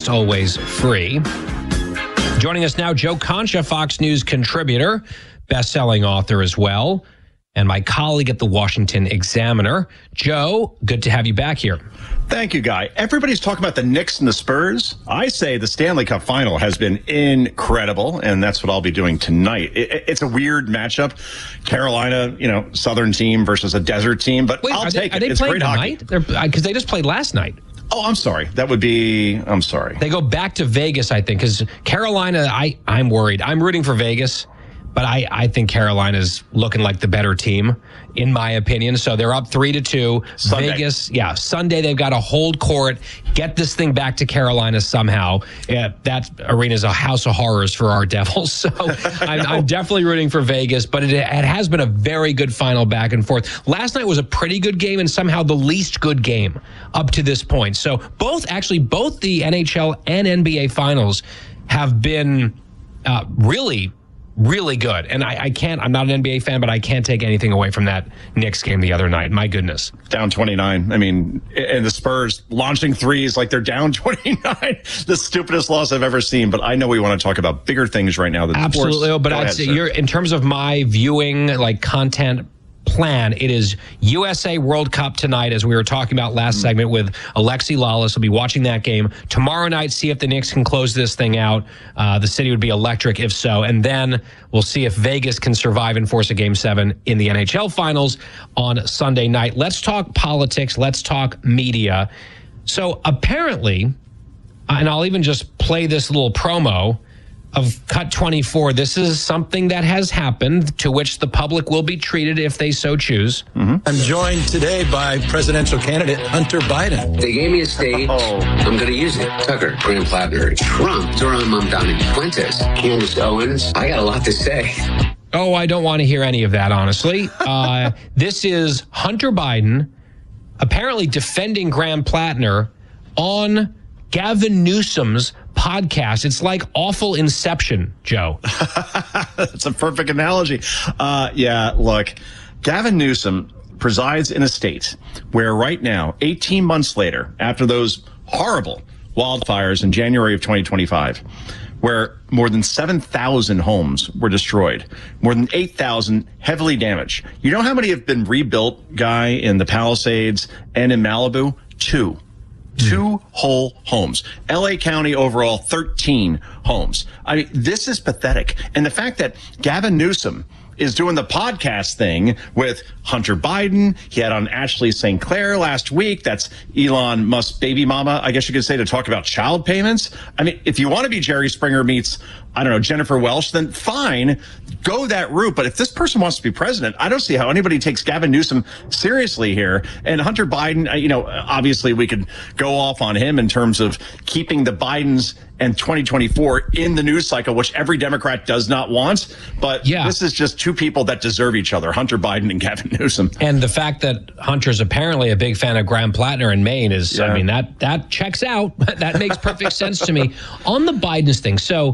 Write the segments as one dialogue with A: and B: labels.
A: almost always free. Joining us now, Joe Concha, Fox News contributor, best-selling author as well, and my colleague at the Washington Examiner. Joe, good to have you back here.
B: Thank you, Guy. Everybody's talking about the Knicks and the Spurs. I say the Stanley Cup final has been incredible, and that's what I'll be doing tonight. It's a weird matchup. Carolina, Southern team versus a desert team, but I'll take it.
A: It's great hockey. Because they just played last night.
B: Oh, I'm sorry. I'm sorry.
A: They go back to Vegas, I think, because Carolina, I'm worried. I'm rooting for Vegas, but I think Carolina's looking like the better team, in my opinion. So they're up 3-2.
B: Sunday.
A: Vegas, Sunday they've got to hold court, get this thing back to Carolina somehow. Yeah, that arena's a house of horrors for our Devils. So I'm definitely rooting for Vegas, but it has been a very good final back and forth. Last night was a pretty good game and somehow the least good game up to this point. So both the NHL and NBA finals have been really good. And I'm not an NBA fan, but I can't take anything away from that Knicks game the other night. My goodness.
B: Down 29. I mean, and the Spurs launching threes like they're down 29. The stupidest loss I've ever seen. But I know we want to talk about bigger things right now than
A: absolutely.
B: sports.
A: But I'd say in terms of my viewing, content plan, it is USA World Cup tonight, as we were talking about last segment with Alexi Lawless. We'll be watching that game. Tomorrow night, see if the Knicks can close this thing out. The city would be electric if so. And then we'll see if Vegas can survive and force a Game 7 in the NHL Finals on Sunday night. Let's talk politics. Let's talk media. So apparently, and I'll even just play this little promo of Cut 24, this is something that has happened to which the public will be treated if they so choose.
C: I'm joined today by presidential candidate Hunter Biden.
D: They gave me a stage. I'm going to use it. Tucker, Graham Plattner, Trump, Zoran Mamdani, Fuentes, Candace Owens. I got a lot to say.
A: Oh, I don't want to hear any of that, honestly. This is Hunter Biden apparently defending Graham Plattner on Gavin Newsom's podcast. It's like awful Inception, Joe.
B: That's a perfect analogy. Look, Gavin Newsom presides in a state where right now, 18 months later, after those horrible wildfires in January of 2025, where more than 7,000 homes were destroyed, more than 8,000 heavily damaged. You know how many have been rebuilt, Guy, in the Palisades and in Malibu? Two whole homes. LA County overall, 13 homes. I mean, this is pathetic. And the fact that Gavin Newsom is doing the podcast thing with Hunter Biden. He had on Ashley St. Clair last week. That's Elon Musk's baby mama, I guess you could say, to talk about child payments. I mean, if you want to be Jerry Springer meets, Jennifer Welch, then fine, go that route. But if this person wants to be president, I don't see how anybody takes Gavin Newsom seriously here. And Hunter Biden, obviously we could go off on him in terms of keeping the Bidens and 2024 in the news cycle, which every Democrat does not want. But this is just two people that deserve each other, Hunter Biden and Gavin Newsom.
A: And the fact that Hunter's apparently a big fan of Graham Plattner in Maine is, that checks out. That makes perfect sense to me. On the Bidens thing, so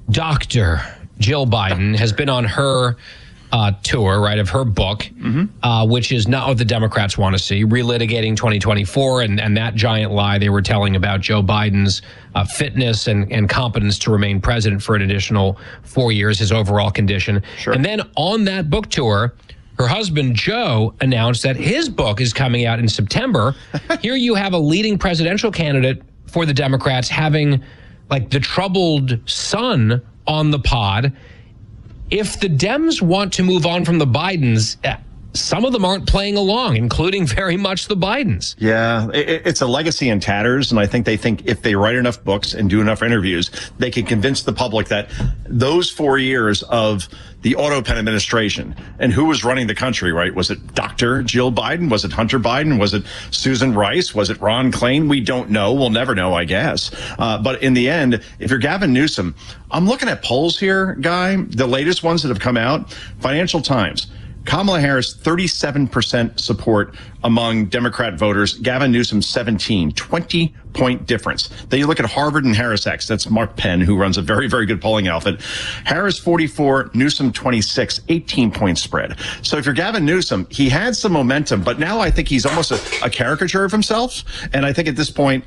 A: Dr. Jill Biden has been on her tour, right, of her book, which is not what the Democrats want to see, relitigating 2024 and that giant lie they were telling about Joe Biden's fitness and competence to remain president for an additional 4 years, his overall condition.
B: Sure.
A: And then on that book tour, her husband, Joe, announced that his book is coming out in September. Here you have a leading presidential candidate for the Democrats having the troubled son on the pod. If the Dems want to move on from the Bidens, some of them aren't playing along, including very much the Bidens.
B: Yeah, it's a legacy in tatters. And I think they think if they write enough books and do enough interviews, they can convince the public that those 4 years of the Auto Pen administration and who was running the country, right? Was it Dr. Jill Biden? Was it Hunter Biden? Was it Susan Rice? Was it Ron Klain? We don't know. We'll never know, I guess. But in the end, if you're Gavin Newsom, I'm looking at polls here, Guy, the latest ones that have come out, Financial Times, Kamala Harris, 37% support among Democrat voters. Gavin Newsom, 17, 20-point difference. Then you look at Harvard and HarrisX. That's Mark Penn, who runs a very, very good polling outfit. Harris, 44, Newsom, 26, 18-point spread. So if you're Gavin Newsom, he had some momentum, but now I think he's almost a caricature of himself. And I think at this point,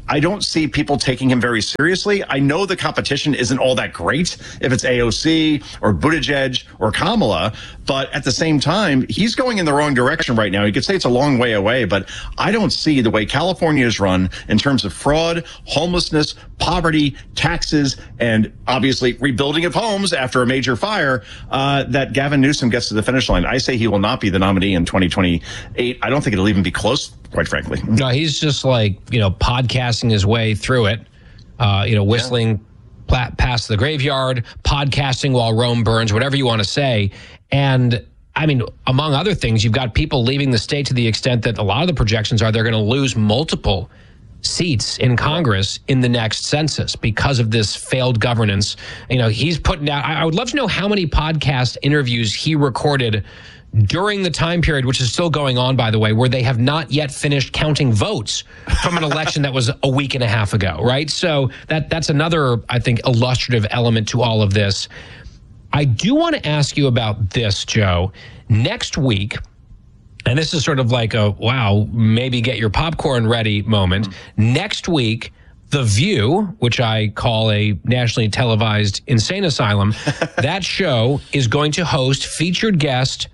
B: I don't see people taking him very seriously. I know the competition isn't all that great if it's AOC or Buttigieg or Kamala, but at the same time, he's going in the wrong direction right now. You could say it's a long way away, but I don't see the way California is run in terms of fraud, homelessness, poverty, taxes, and obviously rebuilding of homes after a major fire, that Gavin Newsom gets to the finish line. I say he will not be the nominee in 2028. I don't think it'll even be close, quite frankly.
A: No, he's just like, podcasting his way through it, whistling past the graveyard, podcasting while Rome burns, whatever you want to say. And I mean, among other things, you've got people leaving the state to the extent that a lot of the projections are they're going to lose multiple seats in Congress in the next census because of this failed governance. He's putting out, I would love to know how many podcast interviews he recorded during the time period, which is still going on, by the way, where they have not yet finished counting votes from an election that was a week and a half ago, right? So that's another, I think, illustrative element to all of this. I do want to ask you about this, Joe. Next week, and this is sort of like a, wow, maybe get your popcorn ready moment. Next week, The View, which I call a nationally televised insane asylum, that show is going to host featured guest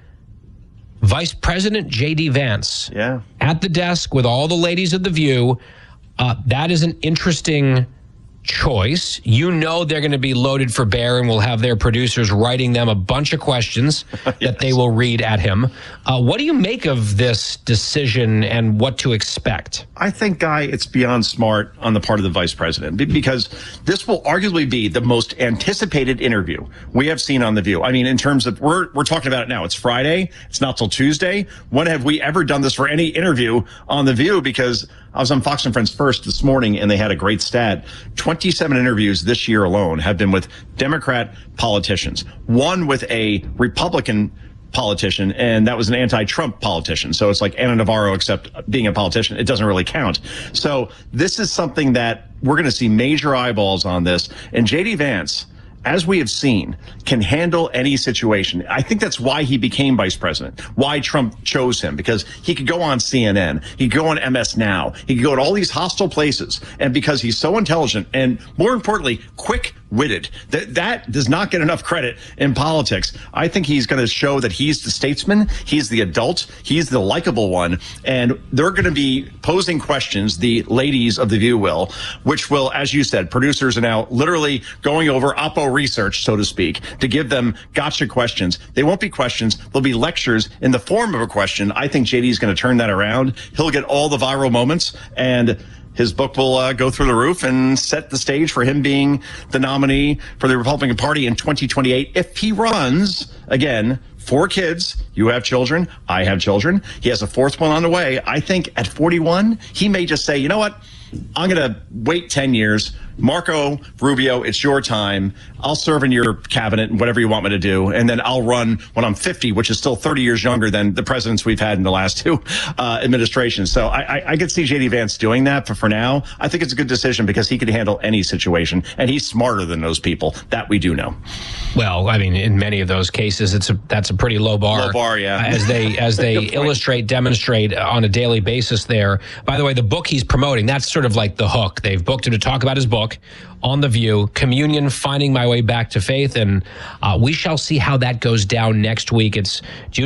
A: Vice President J.D. Vance at the desk with all the ladies of The View. That is an interesting choice. They're going to be loaded for bear and will have their producers writing them a bunch of questions that they will read at him. What do you make of this decision and what to expect?
B: I think, Guy, it's beyond smart on the part of the vice president, because this will arguably be the most anticipated interview we have seen on The View. I mean, in terms of, we're talking about it now. It's Friday. It's not till Tuesday. When have we ever done this for any interview on The View? Because I was on Fox and Friends First this morning, and they had a great stat. 27 interviews this year alone have been with Democrat politicians, one with a Republican politician, and that was an anti-Trump politician. So it's like Ana Navarro, except being a politician, it doesn't really count. So this is something that we're going to see major eyeballs on this. And J.D. Vance, as we have seen, can handle any situation. I think that's why he became vice president, why Trump chose him, because he could go on CNN, he could go on MS Now, he could go to all these hostile places, and because he's so intelligent and, more importantly, quick-witted. That does not get enough credit in politics. I think he's going to show that he's the statesman, he's the adult, he's the likable one, and they're going to be posing questions, the ladies of The View will, which will, as you said, producers are now literally going over Oppo research, so to speak, to give them gotcha questions. They won't be questions. They'll be lectures in the form of a question. I think JD is going to turn that around. He'll get all the viral moments, and his book will go through the roof and set the stage for him being the nominee for the Republican Party in 2028 if he runs. Again, 4 kids. You have children. I have children. He has a 4th one on the way. I think at 41, he may just say, you know what? I'm going to wait 10 years. Marco Rubio, it's your time. I'll serve in your cabinet and whatever you want me to do. And then I'll run when I'm 50, which is still 30 years younger than the presidents we've had in the last 2 administrations. So I could see J.D. Vance doing that. But for now, I think it's a good decision because he could handle any situation. And he's smarter than those people. That we do know.
A: Well, I mean, in many of those cases, that's a pretty low bar.
B: Low bar, yeah.
A: As they illustrate, demonstrate on a daily basis there. By the way, the book he's promoting, that's sort of like the hook. They've booked him to talk about his book on The View, Communion, Finding My Way Back to Faith. And we shall see how that goes down next week. It's June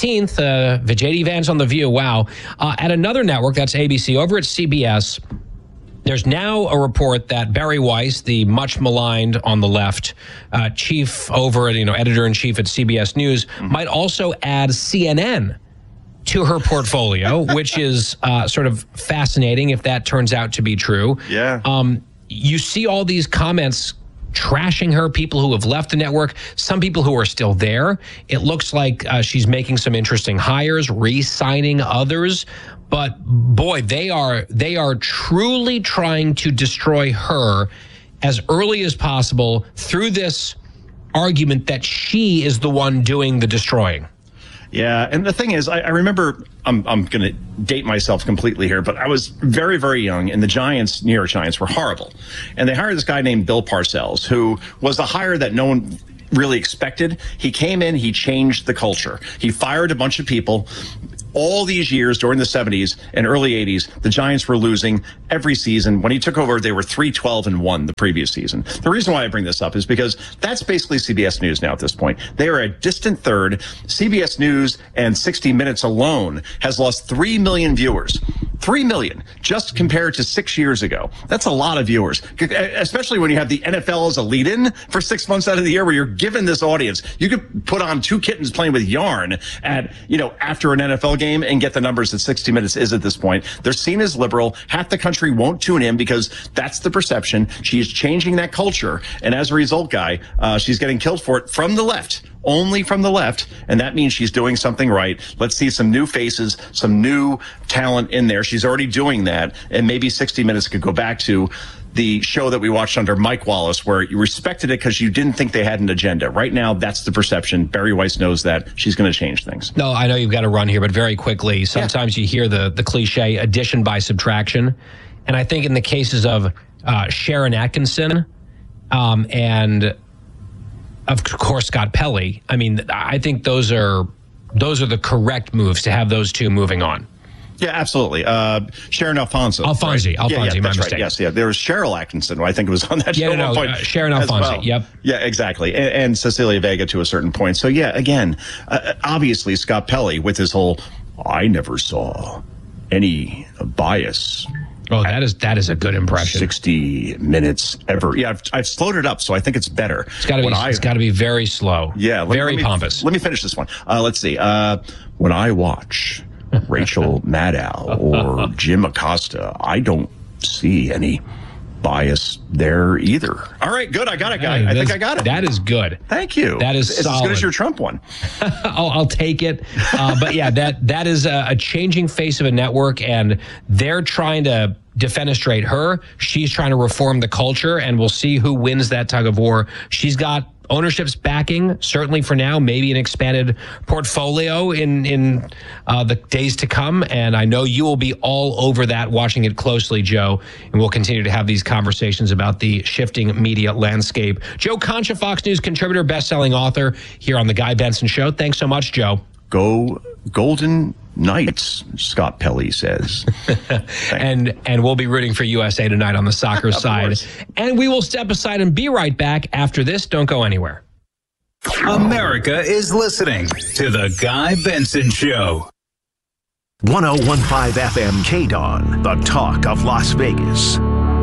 A: 16th. J.D. Vance on The View. Wow. At another network, that's ABC, over at CBS, there's now a report that Barry Weiss, the much maligned on the left chief over, editor-in-chief at CBS News, might also add CNN to her portfolio, which is sort of fascinating if that turns out to be true.
B: Yeah.
A: You see all these comments trashing her, people who have left the network, some people who are still there. It looks like she's making some interesting hires, re-signing others. But boy, they are truly trying to destroy her as early as possible through this argument that she is the one doing the destroying.
B: Yeah, and the thing is, I remember, I'm going to date myself completely here, but I was very, very young, and the Giants, New York Giants, were horrible. And they hired this guy named Bill Parcells, who was a hire that no one really expected. He came in, he changed the culture. He fired a bunch of people. all these years during the 70s and early 80s, the Giants were losing every season. When he took over, they were 3-12-1 the previous season. The reason why I bring this up is because that's basically CBS News now at this point. They are a distant third. CBS News and 60 Minutes alone has lost 3 million viewers. 3 million, just compared to 6 years ago. That's a lot of viewers, especially when you have the NFL as a lead-in for 6 months out of the year, where you're given this audience. You could put on two kittens playing with yarn at, after an NFL game and get the numbers that 60 Minutes is at this point. They're seen as liberal. Half the country won't tune in because that's the perception. She's changing that culture. And as a result, Guy, she's getting killed for it from the left. Only from the left, and that means she's doing something right. Let's see some new faces, some new talent in there. She's already doing that, and maybe 60 Minutes could go back to the show that we watched under Mike Wallace, where you respected it because you didn't think they had an agenda. Right now, that's the perception. Barry Weiss knows that. She's going to change things.
A: No, I know you've got to run here, but very quickly, sometimes you hear the cliche addition by subtraction, and I think in the cases of Sharon Atkinson and of course, Scott Pelley. I mean, I think those are the correct moves to have those two moving on.
B: Yeah, absolutely. Sharon Alfonso.
A: Alfonsi,
B: right?
A: my mistake.
B: Right. Yes, yeah. There was Cheryl Atkinson, who I think was on that show at one point.
A: Sharon Alfonsi,
B: well.
A: yep.
B: Yeah, exactly. And Cecilia Vega to a certain point. So, yeah, again, obviously Scott Pelley with his whole, I never saw any bias.
A: Oh, that is a good impression.
B: 60 Minutes ever. Yeah, I've slowed it up, so I think it's better.
A: It's got to be very slow.
B: Yeah,
A: very pompous.
B: Let me finish this one. Let's see. When I watch Rachel Maddow or Jim Acosta, I don't see any bias there either. All right, good. I got it, Guy. I think I got it.
A: That is good.
B: Thank you.
A: That is
B: it's
A: solid.
B: As good as your Trump one.
A: I'll take it. But yeah, that is a changing face of a network, and they're trying to defenestrate her. She's trying to reform the culture, and we'll see who wins that tug of war. She's got ownership's backing, certainly for now, maybe an expanded portfolio in the days to come. And I know you will be all over that, watching it closely, Joe. And we'll continue to have these conversations about the shifting media landscape. Joe Concha, Fox News contributor, best-selling author here on The Guy Benson Show. Thanks so much, Joe.
B: Go Golden Knights, Scott Pelley says.
A: and we'll be rooting for USA tonight on the soccer side. And we will step aside and be right back after this. Don't go anywhere.
E: America is listening to The Guy Benson Show.
F: 101.5 FM KDON, the talk of Las Vegas.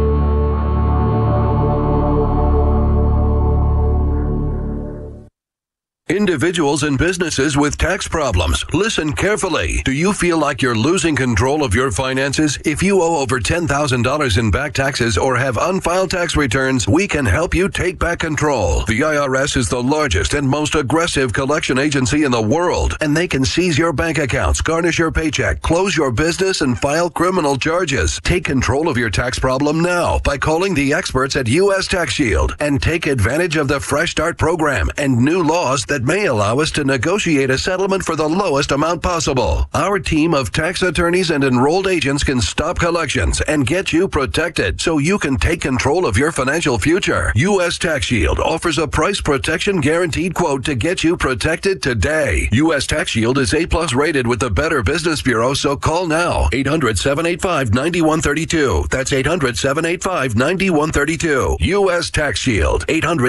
G: Individuals and businesses with tax problems, listen carefully. Do you feel like you're losing control of your finances? If you owe over $10,000 in back taxes or have unfiled tax returns, we can help you take back control. The IRS is the largest and most aggressive collection agency in the world, and they can seize your bank accounts, garnish your paycheck, close your business, and file criminal charges. Take control of your tax problem now by calling the experts at U.S. Tax Shield and take advantage of the Fresh Start program and new laws that may allow us to negotiate a settlement for the lowest amount possible. Our team of tax attorneys and enrolled agents can stop collections and get you protected so you can take control of your financial future. U.S. Tax Shield offers a price protection guaranteed quote to get you protected today. U.S. Tax Shield is A+ rated with the Better Business Bureau, so call now. 800-785-9132. That's 800-785-9132. U.S. Tax Shield.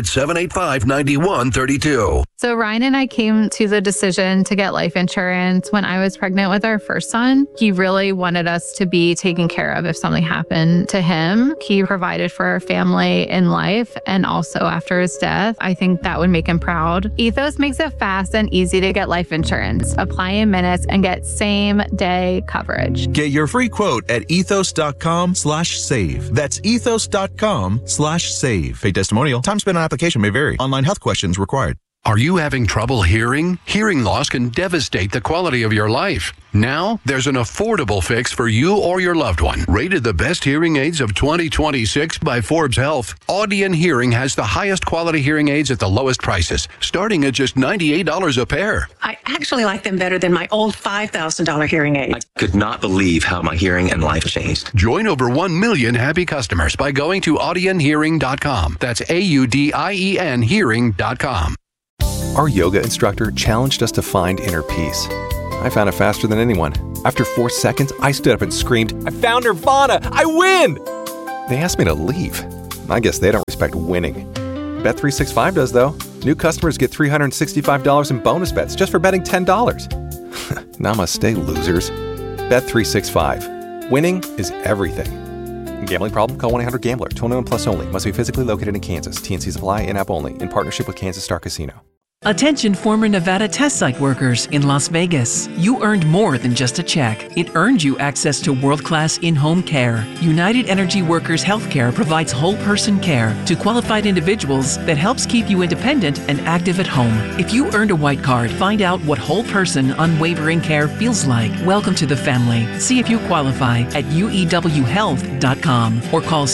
G: 800-785-9132.
H: So Ryan and I came to the decision to get life insurance when I was pregnant with our first son. He really wanted us to be taken care of if something happened to him. He provided for our family in life and also after his death. I think that would make him proud. Ethos makes it fast and easy to get life insurance. Apply in minutes and get same-day coverage.
I: Get your free quote at ethos.com/save. That's ethos.com/save. Pay testimonial. Time spent on application may vary. Online health questions required.
G: Are you having trouble hearing? Hearing loss can devastate the quality of your life. Now, there's an affordable fix for you or your loved one. Rated the best hearing aids of 2026 by Forbes Health, Audion Hearing has the highest quality hearing aids at the lowest prices, starting at just $98 a pair.
J: I actually like them better than my old $5,000 hearing aid.
K: I could not believe how my hearing and life changed.
G: Join over 1 million happy customers by going to audionhearing.com. That's AUDIEN hearing.com.
L: Our yoga instructor challenged us to find inner peace. I found it faster than anyone. After 4 seconds, I stood up and screamed, I found Nirvana! I win! They asked me to leave. I guess they don't respect winning. Bet365 does, though. New customers get $365 in bonus bets just for betting $10. Namaste, losers. Bet365. Winning is everything. Gambling problem? Call 1-800-GAMBLER. 21 plus only. Must be physically located in Kansas. TNCs apply. In-app only. In partnership with Kansas Star Casino.
M: Attention former Nevada test site workers in Las Vegas. You earned more than just a check. It earned you access to world-class in-home care. United Energy Workers Healthcare provides whole-person care to qualified individuals that helps keep you independent and active at home. If you earned a white card, find out what whole-person unwavering care feels like. Welcome to the family. See if you qualify at uewhealth.com or call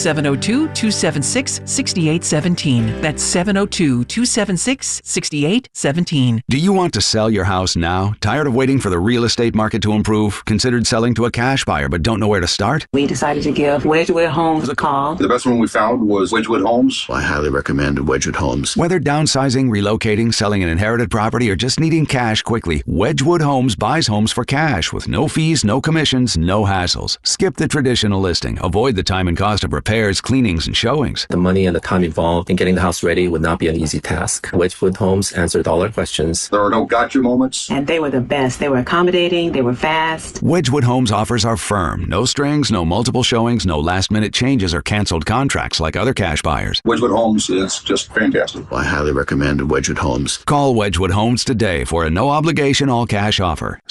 M: 702-276-6817. That's 702-276-6817.
N: Do you want to sell your house now? Tired of waiting for the real estate market to improve? Considered selling to a cash buyer but don't know where to start?
O: We decided to give Wedgwood Homes a call.
P: The best one we found was Wedgwood Homes.
N: I highly recommend Wedgwood Homes. Whether downsizing, relocating, selling an inherited property, or just needing cash quickly, Wedgwood Homes buys homes for cash with no fees, no commissions, no hassles. Skip the traditional listing. Avoid the time and cost of repairs, cleanings, and showings.
K: The money and the time involved in getting the house ready would not be an easy task. Wedgwood Homes answered all our questions.
P: There are no gotcha moments.
O: And they were the best. They were accommodating. They were fast.
N: Wedgwood Homes offers are firm. No strings, no multiple showings, no last-minute changes or canceled contracts like other cash buyers.
P: Wedgwood Homes is just fantastic.
N: I highly recommend Wedgwood Homes. Call Wedgwood Homes today for a no-obligation all-cash offer.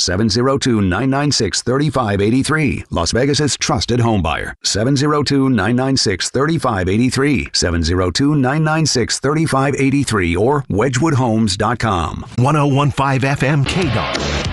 N: 702-996-3583. Las Vegas's trusted home buyer. 702-996-3583. 702-996-3583 or WedgwoodHomes.com.
F: 1015 FM KDAR.